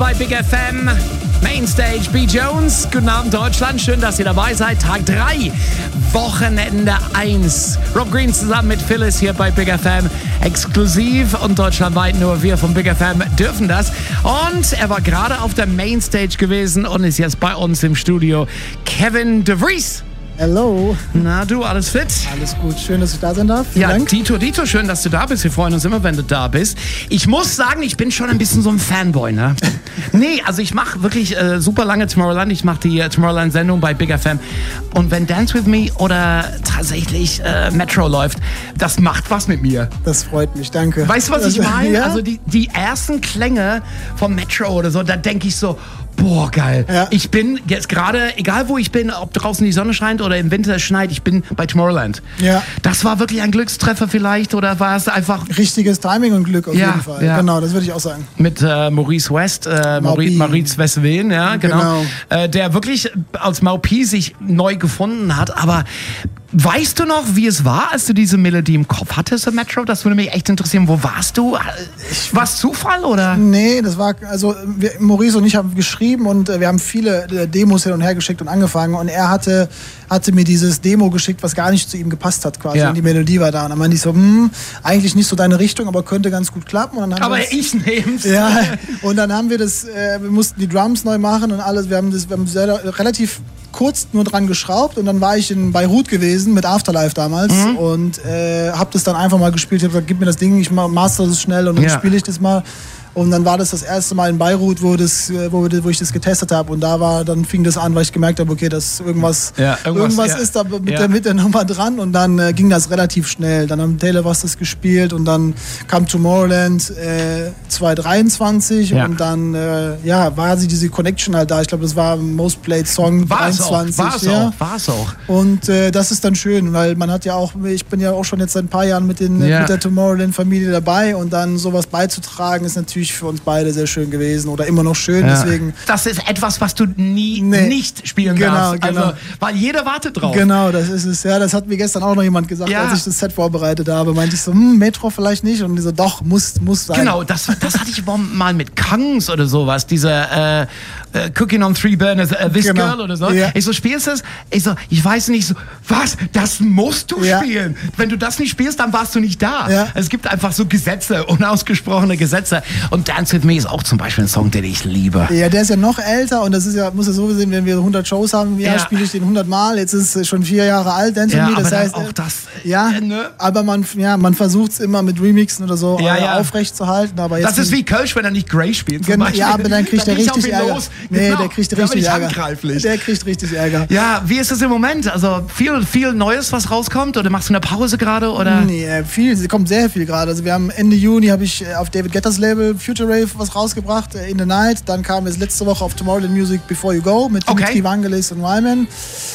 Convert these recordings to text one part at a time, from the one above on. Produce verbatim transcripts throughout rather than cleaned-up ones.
bei Big F M. Mainstage, B. Jones. Guten Abend, Deutschland. Schön, dass ihr dabei seid. Tag drei, Wochenende eins. Rob Green zusammen mit Phyllis hier bei Big F M. Exklusiv und deutschlandweit nur wir von Big F M dürfen das. Und er war gerade auf der Mainstage gewesen und ist jetzt bei uns im Studio. Kevin de Vries. Hello. Na du, alles fit? Alles gut, schön, dass ich da sein darf. Vielen ja, Dank. Dito, Dito, schön, dass du da bist. Wir freuen uns immer, wenn du da bist. Ich muss sagen, ich bin schon ein bisschen so ein Fanboy, ne? Nee, also ich mache wirklich äh, super lange Tomorrowland. Ich mache die äh, Tomorrowland-Sendung bei Big F M. Und wenn Dance With Me oder tatsächlich äh, Metro läuft, das macht was mit mir. Das freut mich, danke. Weißt du, was ich meine? Ja? Also die, die ersten Klänge vom Metro oder so, da denke ich so, boah, geil. Ja. Ich bin jetzt gerade, egal wo ich bin, ob draußen die Sonne scheint oder im Winter es schneit, ich bin bei Tomorrowland. Ja. Das war wirklich ein Glückstreffer vielleicht oder war es einfach... Richtiges Timing und Glück auf ja, jeden Fall. Ja. Genau, das würde ich auch sagen. Mit äh, Maurice West, äh, Maurice, Maurice Westween, ja, genau. genau. Äh, der wirklich als Maupi sich neu gefunden hat, aber... Weißt du noch, wie es war, als du diese Melodie im Kopf hattest, Metro? Das würde mich echt interessieren. Wo warst du? War es Zufall, oder? Nee, das war, also wir, Maurice und ich haben geschrieben und äh, wir haben viele äh, Demos hin und her geschickt und angefangen und er hatte, hatte mir dieses Demo geschickt, was gar nicht zu ihm gepasst hat quasi. Ja. Und die Melodie war da und dann meinte ich so, hm, eigentlich nicht so deine Richtung, aber könnte ganz gut klappen. Und dann haben aber wir das, ich nehm's. Ja, und dann haben wir das, äh, wir mussten die Drums neu machen und alles. Wir haben das, wir haben sehr, relativ kurz nur dran geschraubt und dann war ich in Beirut gewesen mit Afterlife damals mhm. und äh, hab das dann einfach mal gespielt. Ich hab gesagt, gib mir das Ding, ich master das schnell und dann ja. spiele ich das mal. Und dann war das das erste Mal in Beirut, wo, das, wo, wo ich das getestet habe. Und da war, dann fing das an, weil ich gemerkt habe, okay, dass irgendwas, ja, irgendwas, irgendwas ja. ist da mit, ja. der, mit der Nummer dran. Und dann äh, ging das relativ schnell. Dann haben Taylor was das gespielt und dann kam Tomorrowland äh, zwanzig dreiundzwanzig ja. und dann äh, ja, war sie diese Connection halt da. Ich glaube, das war Most Played Song war dreiundzwanzig. War es ja. auch, war es auch. Und äh, das ist dann schön, weil man hat ja auch, ich bin ja auch schon jetzt seit ein paar Jahren mit, den, ja. mit der Tomorrowland-Familie dabei und dann sowas beizutragen, ist natürlich für uns beide sehr schön gewesen oder immer noch schön, ja. deswegen... Das ist etwas, was du nie nee. nicht spielen genau, darfst, genau. Also, weil jeder wartet drauf. Genau, das ist es, ja, das hat mir gestern auch noch jemand gesagt, ja. als ich das Set vorbereitet habe, meinte ich so, hm, Metro vielleicht nicht und die so, doch, muss, muss sein. Genau, das, das hatte ich mal mit Kangs oder sowas, diese äh, äh, Cooking on Three Burners, uh, This genau. Girl oder so. Ja. Ich so, spielst du das? Ich so, ich weiß nicht, so, was, das musst du ja. spielen. Wenn du das nicht spielst, dann warst du nicht da. Ja. Es gibt einfach so Gesetze, unausgesprochene Gesetze und Dance With Me ist auch zum Beispiel ein Song, den ich liebe. Ja, der ist ja noch älter und das ist ja, muss ja so sehen, wenn wir hundert Shows haben im Jahr, ja. spiele ich den hundert Mal. Jetzt ist es schon vier Jahre alt, Dance ja, With Me. Das aber heißt, auch das. Ja, äh, ne? aber man, ja, man versucht es immer mit Remixen oder so ja, äh, ja. aufrecht zu halten. Aber jetzt das ist wie Kölsch, wenn er nicht Grey spielt. Gen- ja, aber dann kriegt er richtig Ärger. Los. Nee, genau. der kriegt richtig Ärger. Der kriegt richtig Ärger. Ja, wie ist es im Moment? Also viel, viel Neues, was rauskommt? Oder machst du eine Pause gerade? Oder? Nee, viel. Es kommt sehr viel gerade. Also wir haben Ende Juni habe ich auf David Guetta's Label Future Rave was rausgebracht, In the Night. Dann kam es letzte Woche auf Tomorrowland Music Before You Go mit okay. Dimitri Vangelis und Wyman.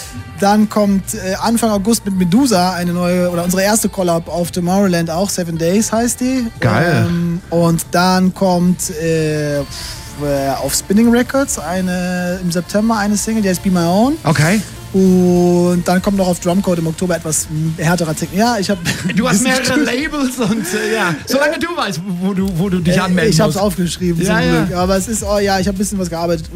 Dann kommt äh, Anfang August mit Medusa eine neue, oder unsere erste Collab auf Tomorrowland auch, Seven Days heißt die. Geil. Ähm, und dann kommt äh, auf Spinning Records eine, im September eine Single, die heißt Be My Own. Okay. Und dann kommt noch auf Drumcode im Oktober etwas härterer Technik. Ja, ich habe. Du hast mehrere Labels und äh, ja. Solange du weißt, wo du, wo du dich äh, anmelden ich musst. Ich habe es aufgeschrieben, ja, zum ja. Glück. Aber es ist, oh ja, ich habe ein bisschen was gearbeitet.